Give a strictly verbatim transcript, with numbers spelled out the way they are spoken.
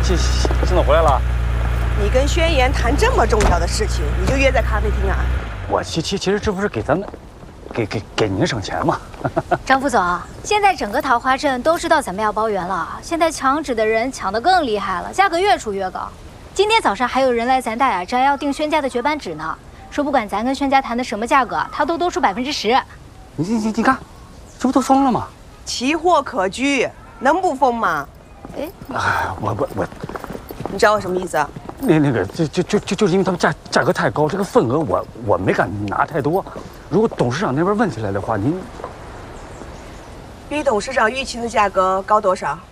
现现在回来了。 你跟宣言谈这么重要的事情，你就约在咖啡厅啊？ 我其其其实这不是给咱们，给给给您省钱嘛。 张副总，现在整个桃花镇都知道咱们要包圆了，现在抢纸的人抢得更厉害了，价格越出越高。今天早上还有人来咱大雅斋要订宣家的绝版纸呢，说不管咱跟宣家谈的什么价格，他都多出百分之十。 你你你你看，这不都疯了吗？ 奇货可居，能不疯吗？ 哎， 哎，我我我， 你知道我什么意思啊？ 那那个就就就就就是因为他们价价格太高，这个份额我我没敢拿太多。如果董事长那边问起来的话，您比董事长预期的价格高多少？